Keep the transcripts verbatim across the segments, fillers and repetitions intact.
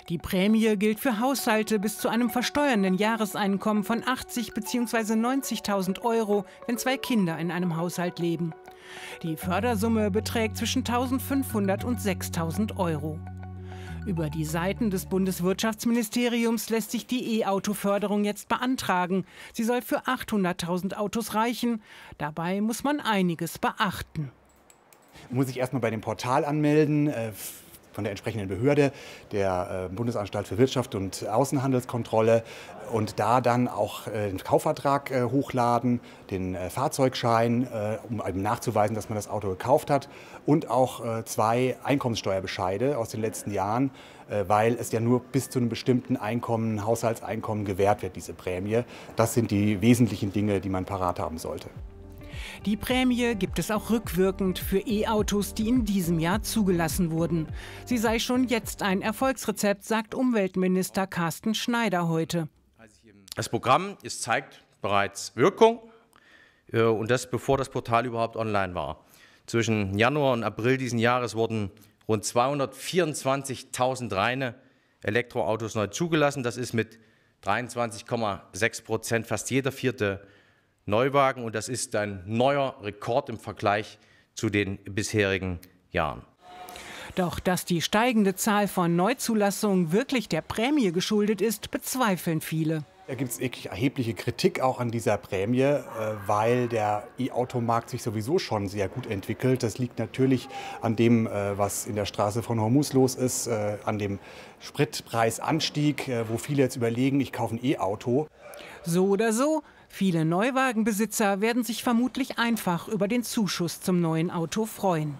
Die Prämie gilt für Haushalte bis zu einem versteuernden Jahreseinkommen von achtzig bzw. neunzigtausend Euro, wenn zwei Kinder in einem Haushalt leben. Die Fördersumme beträgt zwischen eintausendfünfhundert und sechstausend Euro. Über die Seiten des Bundeswirtschaftsministeriums lässt sich die E-Auto-Förderung jetzt beantragen. Sie soll für achthunderttausend Autos reichen. Dabei muss man einiges beachten. Man muss sich erstmal bei dem Portal anmelden, äh, von der entsprechenden Behörde, der äh, Bundesanstalt für Wirtschaft und Außenhandelskontrolle, und da dann auch äh, den Kaufvertrag äh, hochladen, den äh, Fahrzeugschein, äh, um eben nachzuweisen, dass man das Auto gekauft hat, und auch äh, zwei Einkommenssteuerbescheide aus den letzten Jahren, äh, weil es ja nur bis zu einem bestimmten Einkommen, Haushaltseinkommen gewährt wird, diese Prämie. Das sind die wesentlichen Dinge, die man parat haben sollte. Die Prämie gibt es auch rückwirkend für E-Autos, die in diesem Jahr zugelassen wurden. Sie sei schon jetzt ein Erfolgsrezept, sagt Umweltminister Carsten Schneider heute. Das Programm es zeigt bereits Wirkung, und das bevor das Portal überhaupt online war. Zwischen Januar und April diesen Jahres wurden rund zweihundertvierundzwanzigtausend reine Elektroautos neu zugelassen. Das ist mit dreiundzwanzig Komma sechs Prozent fast jeder vierte Neuwagen, und das ist ein neuer Rekord im Vergleich zu den bisherigen Jahren. Doch dass die steigende Zahl von Neuzulassungen wirklich der Prämie geschuldet ist, bezweifeln viele. Da gibt es wirklich erhebliche Kritik auch an dieser Prämie, weil der E-Auto-Markt sich sowieso schon sehr gut entwickelt. Das liegt natürlich an dem, was in der Straße von Hormuz los ist, an dem Spritpreisanstieg, wo viele jetzt überlegen, ich kaufe ein E-Auto. So oder so, viele Neuwagenbesitzer werden sich vermutlich einfach über den Zuschuss zum neuen Auto freuen.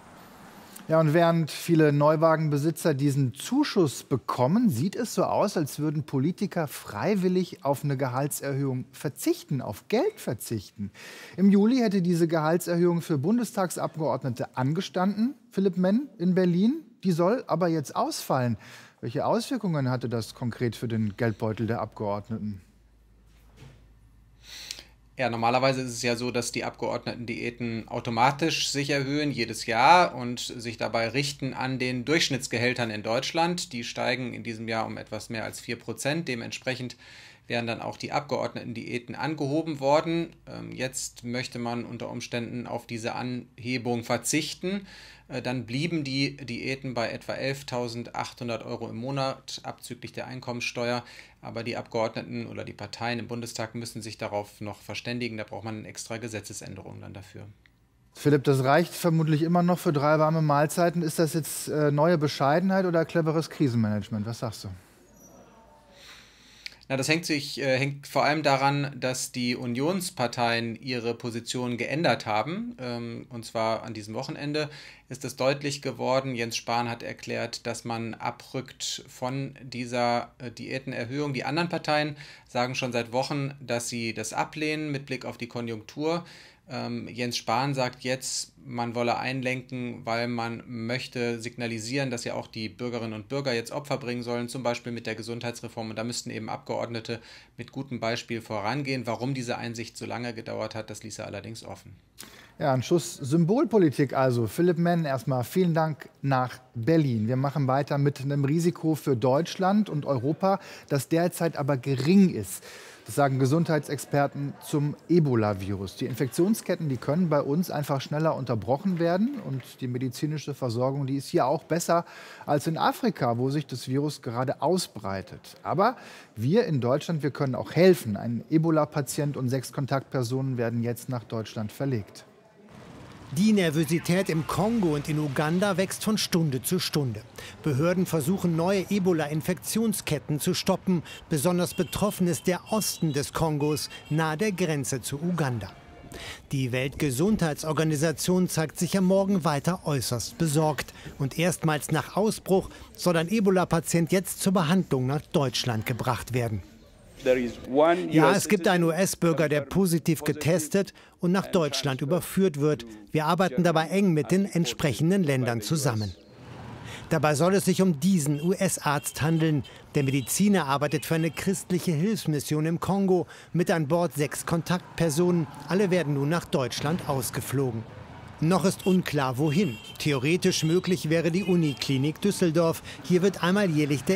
Ja, und während viele Neuwagenbesitzer diesen Zuschuss bekommen, sieht es so aus, als würden Politiker freiwillig auf eine Gehaltserhöhung verzichten, auf Geld verzichten. Im Juli hätte diese Gehaltserhöhung für Bundestagsabgeordnete angestanden, Philipp Menn in Berlin. Die soll aber jetzt ausfallen. Welche Auswirkungen hatte das konkret für den Geldbeutel der Abgeordneten? Ja, normalerweise ist es ja so, dass die Abgeordnetendiäten automatisch sich erhöhen, jedes Jahr, und sich dabei richten an den Durchschnittsgehältern in Deutschland. Die steigen in diesem Jahr um etwas mehr als vier Prozent. Dementsprechend wären dann auch die Abgeordnetendiäten angehoben worden. Jetzt möchte man unter Umständen auf diese Anhebung verzichten. Dann blieben die Diäten bei etwa elftausendachthundert Euro im Monat, abzüglich der Einkommensteuer. Aber die Abgeordneten oder die Parteien im Bundestag müssen sich darauf noch verständigen. Da braucht man eine extra Gesetzesänderung dann dafür. Philipp, das reicht vermutlich immer noch für drei warme Mahlzeiten. Ist das jetzt äh, neue Bescheidenheit oder cleveres Krisenmanagement? Was sagst du? Na, das hängt, sich, äh, hängt vor allem daran, dass die Unionsparteien ihre Position geändert haben. Ähm, und zwar an diesem Wochenende ist es deutlich geworden. Jens Spahn hat erklärt, dass man abrückt von dieser äh, Diätenerhöhung. Die anderen Parteien sagen schon seit Wochen, dass sie das ablehnen mit Blick auf die Konjunktur. Ähm, Jens Spahn sagt jetzt, man wolle einlenken, weil man möchte signalisieren, dass ja auch die Bürgerinnen und Bürger jetzt Opfer bringen sollen, zum Beispiel mit der Gesundheitsreform. Und da müssten eben Abgeordnete mit gutem Beispiel vorangehen. Warum diese Einsicht so lange gedauert hat, das ließ er allerdings offen. Ja, ein Schuss Symbolpolitik also. Philipp Menn, erstmal vielen Dank nach Berlin. Wir machen weiter mit einem Risiko für Deutschland und Europa, das derzeit aber gering ist. Das sagen Gesundheitsexperten zum Ebola-Virus. Die Infektionsketten, die können bei uns einfach schneller unterbrochen werden. Und die medizinische Versorgung, die ist hier auch besser als in Afrika, wo sich das Virus gerade ausbreitet. Aber wir in Deutschland, wir können auch helfen. Ein Ebola-Patient und sechs Kontaktpersonen werden jetzt nach Deutschland verlegt. Die Nervosität im Kongo und in Uganda wächst von Stunde zu Stunde. Behörden versuchen, neue Ebola-Infektionsketten zu stoppen. Besonders betroffen ist der Osten des Kongos, nahe der Grenze zu Uganda. Die Weltgesundheitsorganisation zeigt sich am Morgen weiter äußerst besorgt. Und erstmals nach Ausbruch soll ein Ebola-Patient jetzt zur Behandlung nach Deutschland gebracht werden. Ja, es gibt einen U S-Bürger, der positiv getestet und nach Deutschland überführt wird. Wir arbeiten dabei eng mit den entsprechenden Ländern zusammen. Dabei soll es sich um diesen U S-Arzt handeln. Der Mediziner arbeitet für eine christliche Hilfsmission im Kongo mit an Bord sechs Kontaktpersonen. Alle werden nun nach Deutschland ausgeflogen. Noch ist unklar, wohin. Theoretisch möglich wäre die Uniklinik Düsseldorf. Hier wird einmal jährlich der